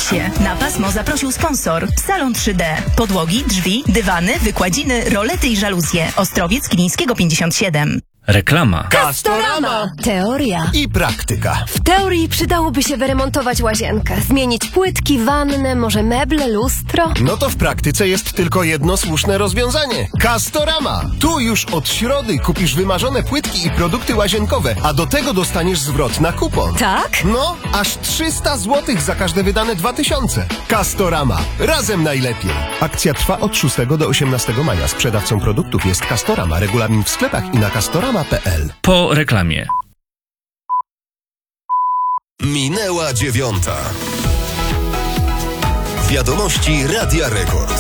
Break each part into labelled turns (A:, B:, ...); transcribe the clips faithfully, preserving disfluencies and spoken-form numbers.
A: się. Na pasmo zaprosił sponsor. Salon trzy D. Podłogi, drzwi, dywany, wykładziny, rolety i żaluzje. Ostrowiec Kilińskiego pięćdziesiąt siedem.
B: Reklama.
C: Castorama.
D: Teoria.
C: I praktyka.
D: W teorii przydałoby się wyremontować łazienkę, zmienić płytki, wannę, może meble, lustro.
C: No to w praktyce jest tylko jedno słuszne rozwiązanie. Castorama. Tu już od środy kupisz wymarzone płytki i produkty łazienkowe, a do tego dostaniesz zwrot na kupon.
D: Tak?
C: No, aż trzysta złotych za każde wydane dwa tysiące. Castorama. Razem najlepiej. Akcja trwa od szóstego do osiemnastego maja. Sprzedawcą produktów jest Castorama. Regulamin w sklepach i na castorama kropka p l.
B: Po reklamie.
E: Minęła dziewiąta. Wiadomości Radia Rekord.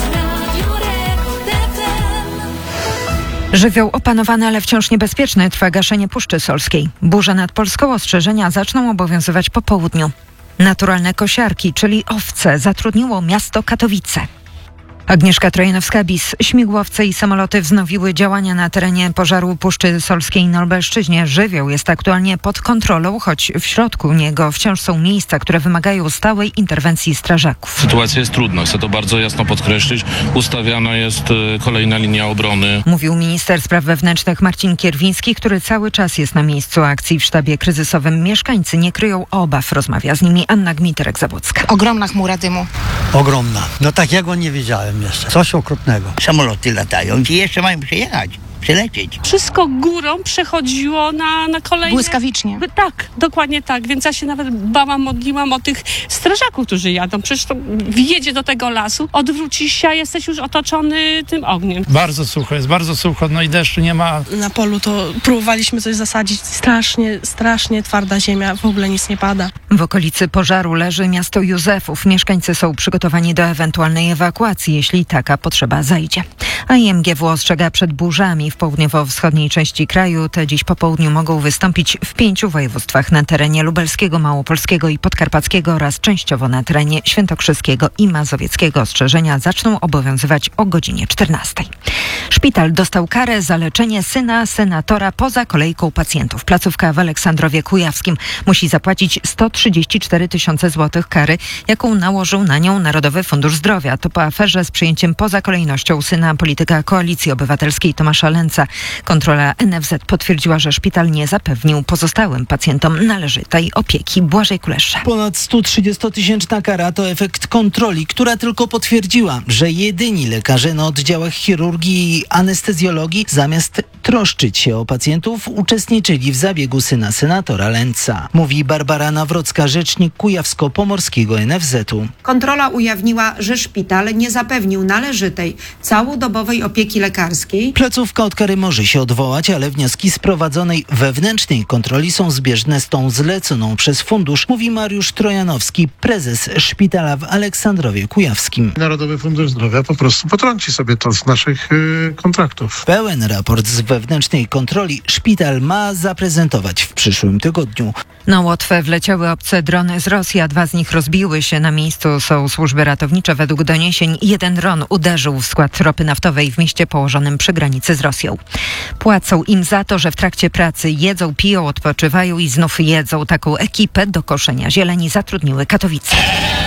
F: Żywioł opanowany, ale wciąż niebezpieczny. Trwa gaszenie Puszczy Solskiej. Burze nad Polską, ostrzeżenia zaczną obowiązywać po południu. Naturalne kosiarki, czyli owce, zatrudniło miasto Katowice. Agnieszka Trojanowska-Bis. Śmigłowce i samoloty wznowiły działania na terenie pożaru Puszczy Solskiej na Lubelszczyźnie. Żywioł jest aktualnie pod kontrolą, choć w środku niego wciąż są miejsca, które wymagają stałej interwencji strażaków.
G: Sytuacja jest trudna, chcę to bardzo jasno podkreślić. Ustawiana jest kolejna linia obrony.
F: Mówił minister spraw wewnętrznych Marcin Kierwiński, który cały czas jest na miejscu akcji w sztabie kryzysowym. Mieszkańcy nie kryją obaw. Rozmawia z nimi Anna Gmiterek-Zabłocka.
H: Ogromna chmura dymu.
I: Ogromna. No tak jak go nie wiedziałem jeszcze. Coś okropnego.
J: Samoloty latają i jeszcze mają przyjechać, przylecieć.
K: Wszystko górą przechodziło na, na kolejne...
H: Błyskawicznie.
K: Tak, dokładnie tak. Więc ja się nawet bałam, modliłam o tych strażaków, którzy jadą. Przecież to wjedzie do tego lasu, odwrócisz się, a jesteś już otoczony tym ogniem.
L: Bardzo sucho jest, bardzo sucho, no i deszczu nie ma.
M: Na polu to próbowaliśmy coś zasadzić. Strasznie, strasznie twarda ziemia, w ogóle nic nie pada.
F: W okolicy pożaru leży miasto Józefów. Mieszkańcy są przygotowani do ewentualnej ewakuacji, jeśli taka potrzeba zajdzie. A I M G W ostrzega przed burzami w południowo-wschodniej części kraju. Te dziś po południu mogą wystąpić w pięciu województwach na terenie lubelskiego, małopolskiego i podkarpackiego oraz częściowo na terenie świętokrzyskiego i mazowieckiego. Ostrzeżenia zaczną obowiązywać o godzinie czternastej. Szpital dostał karę za leczenie syna senatora poza kolejką pacjentów. Placówka w Aleksandrowie Kujawskim musi zapłacić sto trzydzieści cztery tysiące złotych kary, jaką nałożył na nią Narodowy Fundusz Zdrowia. To po aferze z przyjęciem poza kolejnością syna polityka Koalicji Obywatelskiej Tomasza Lęca. Kontrola N F Z potwierdziła, że szpital nie zapewnił pozostałym pacjentom należytej opieki. Błażej Kuleszcza.
N: Ponad sto trzydziestotysięczna kara to efekt kontroli, która tylko potwierdziła, że jedyni lekarze na oddziałach chirurgii i anestezjologii zamiast troszczyć się o pacjentów uczestniczyli w zabiegu syna senatora Lęca. Mówi Barbara Nawrocka, rzecznik Kujawsko-Pomorskiego N F Z-u.
O: Kontrola ujawniła, że szpital nie zapewnił należytej całodobowej opieki lekarskiej.
N: Placówka od kary może się odwołać, ale wnioski z prowadzonej wewnętrznej kontroli są zbieżne z tą zleconą przez fundusz, mówi Mariusz Trojanowski, prezes szpitala w Aleksandrowie Kujawskim.
P: Narodowy Fundusz Zdrowia po prostu potrąci sobie to z naszych yy, kontraktów.
N: Pełen raport z wewnętrznej kontroli szpital ma zaprezentować w przyszłym tygodniu.
F: Na Łotwę wleciały obce drony z Rosji, a dwa z nich rozbiły się. Na miejscu są służby ratownicze. Według doniesień jeden dron uderzył w skład ropy naftowej w mieście położonym przy granicy z Rosją. Płacą im za to, że w trakcie pracy jedzą, piją, odpoczywają i znów jedzą. Taką ekipę do koszenia zieleni zatrudniły Katowice.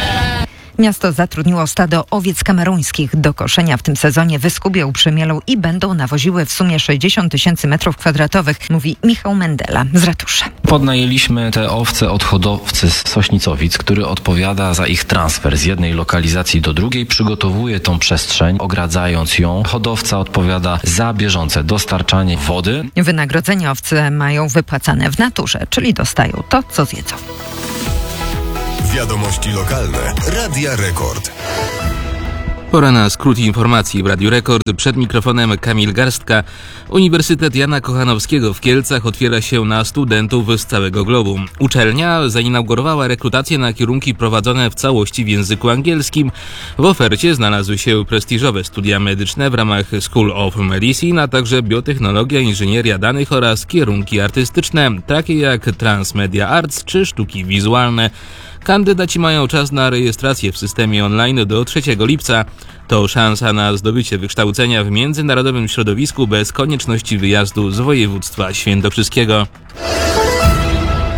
F: Miasto zatrudniło stado owiec kameruńskich do koszenia w tym sezonie. Wyskubią, przymielą i będą nawoziły w sumie sześćdziesiąt tysięcy metrów kwadratowych, mówi Michał Mendela z ratusza.
B: Podnajęliśmy te owce od hodowcy z Sośnicowic, który odpowiada za ich transfer z jednej lokalizacji do drugiej, przygotowuje tą przestrzeń, ogradzając ją. Hodowca odpowiada za bieżące dostarczanie wody.
F: Wynagrodzenia owce mają wypłacane w naturze, czyli dostają to, co zjedzą.
E: Wiadomości lokalne. Radia Rekord.
Q: Pora na skrót informacji w Radiu Rekord. Przed mikrofonem Kamil Garstka. Uniwersytet Jana Kochanowskiego w Kielcach otwiera się na studentów z całego globu. Uczelnia zainaugurowała rekrutację na kierunki prowadzone w całości w języku angielskim. W ofercie znalazły się prestiżowe studia medyczne w ramach School of Medicine, a także biotechnologia, inżynieria danych oraz kierunki artystyczne, takie jak Transmedia Arts czy sztuki wizualne. Kandydaci mają czas na rejestrację w systemie online do trzeciego lipca. To szansa na zdobycie wykształcenia w międzynarodowym środowisku bez konieczności wyjazdu z województwa świętokrzyskiego.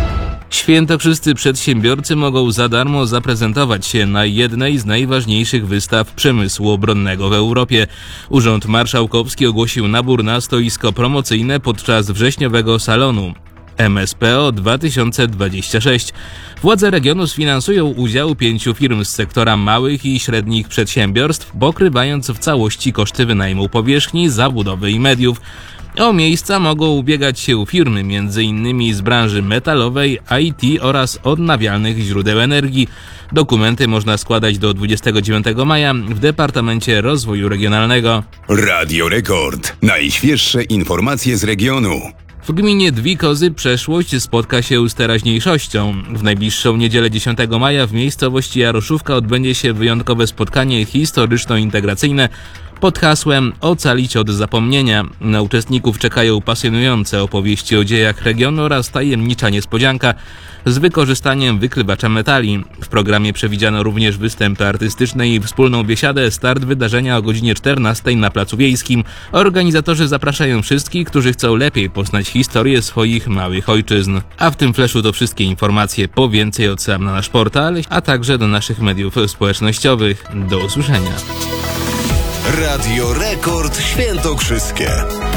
Q: Świętokrzyscy przedsiębiorcy mogą za darmo zaprezentować się na jednej z najważniejszych wystaw przemysłu obronnego w Europie. Urząd Marszałkowski ogłosił nabór na stoisko promocyjne podczas wrześniowego salonu M S P O dwa tysiące dwadzieścia sześć. Władze regionu sfinansują udział pięciu firm z sektora małych i średnich przedsiębiorstw, pokrywając w całości koszty wynajmu powierzchni, zabudowy i mediów. O miejsca mogą ubiegać się firmy m.in. z branży metalowej, I T oraz odnawialnych źródeł energii. Dokumenty można składać do dwudziestego dziewiątego maja w Departamencie Rozwoju Regionalnego.
H: Radio Rekord. Najświeższe informacje z regionu.
Q: W gminie Dwikozy przeszłość spotka się z teraźniejszością. W najbliższą niedzielę dziesiątego maja w miejscowości Jaroszówka odbędzie się wyjątkowe spotkanie historyczno-integracyjne pod hasłem Ocalić od zapomnienia. Na uczestników czekają pasjonujące opowieści o dziejach regionu oraz tajemnicza niespodzianka z wykorzystaniem wykrywacza metali. W programie przewidziano również występy artystyczne i wspólną biesiadę. Start wydarzenia o godzinie czternastej na Placu Wiejskim. Organizatorzy zapraszają wszystkich, którzy chcą lepiej poznać historię swoich małych ojczyzn. A w tym fleszu to wszystkie informacje. Po więcej odsyłam na nasz portal, a także do naszych mediów społecznościowych. Do usłyszenia.
E: Radio Rekord Świętokrzyskie.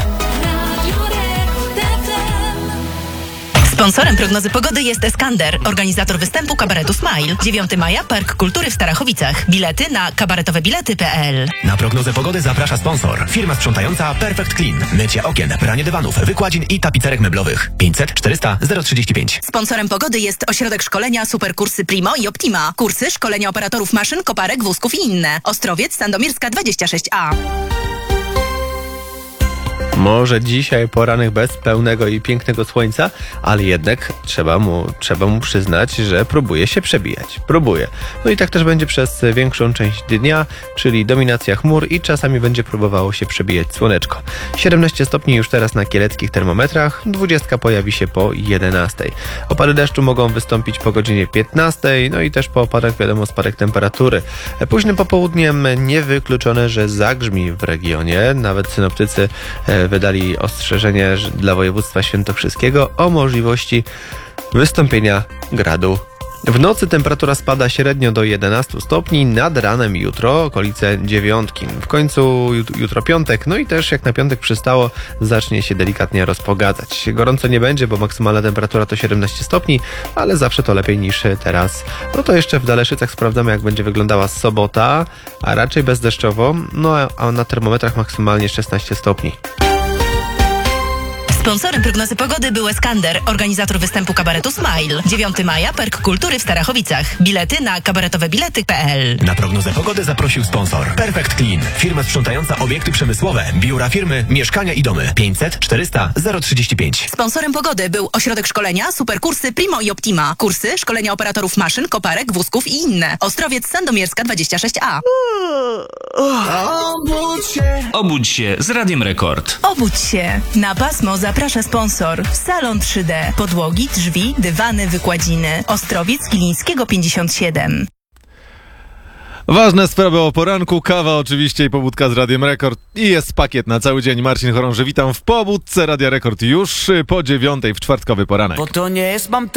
A: Sponsorem prognozy pogody jest Eskander, organizator występu kabaretu Smile. dziewiątego maja Park Kultury w Starachowicach. Bilety na kabaretowebilety kropka p l.
R: Na prognozę pogody zaprasza sponsor. Firma sprzątająca Perfect Clean. Mycie okien, pranie dywanów, wykładzin i tapicerek meblowych. pięćset czterysta zero trzydzieści pięć.
A: Sponsorem pogody jest ośrodek szkolenia Superkursy Primo i Optima. Kursy szkolenia operatorów maszyn, koparek, wózków i inne. Ostrowiec, Sandomierska dwadzieścia sześć A.
S: Może dzisiaj poranek bez pełnego i pięknego słońca, ale jednak trzeba mu, trzeba mu przyznać, że próbuje się przebijać. Próbuje. No i tak też będzie przez większą część dnia, czyli dominacja chmur i czasami będzie próbowało się przebijać słoneczko. siedemnaście stopni już teraz na kieleckich termometrach, dwudziestka pojawi się po jedenastej. Opady deszczu mogą wystąpić po godzinie piętnastej, no i też po opadach wiadomo spadek temperatury. Późnym popołudniem niewykluczone, że zagrzmi w regionie. Nawet synoptycy wydali ostrzeżenie dla województwa świętokrzyskiego o możliwości wystąpienia gradu. W nocy temperatura spada średnio do jedenastu stopni, nad ranem jutro okolice dziewiątki. W końcu jutro piątek, no i też jak na piątek przystało, zacznie się delikatnie rozpogadzać. Gorąco nie będzie, bo maksymalna temperatura to siedemnaście stopni, ale zawsze to lepiej niż teraz. No to jeszcze w Daleszycach sprawdzamy, jak będzie wyglądała sobota, a raczej bezdeszczowo, no a na termometrach maksymalnie szesnaście stopni.
A: Sponsorem prognozy pogody był Eskander, organizator występu kabaretu Smile. dziewiątego maja Park Kultury w Starachowicach. Bilety na kabaretowebilety kropka p l.
R: Na prognozę pogody zaprosił sponsor Perfect Clean. Firma sprzątająca obiekty przemysłowe, biura firmy, mieszkania i domy. pięćset czterysta zero trzydzieści pięć.
A: Sponsorem pogody był ośrodek szkolenia Superkursy Primo i Optima. Kursy szkolenia operatorów maszyn, koparek, wózków i inne. Ostrowiec, Sandomierska dwadzieścia sześć A.
T: Obudź się. Obudź się z Radiem Rekord.
A: Obudź się. Na pasmo zaprasza sponsor. Salon trzy D. Podłogi, drzwi, dywany, wykładziny. Ostrowiec Kilińskiego pięćdziesiąt siedem.
U: Ważne sprawy o poranku, kawa oczywiście i pobudka z Radiem Rekord i jest pakiet na cały dzień. Marcin Chorąży, witam w pobudce Radia Rekord już po dziewiątej w czwartkowy poranek.
V: Bo to nie jest mam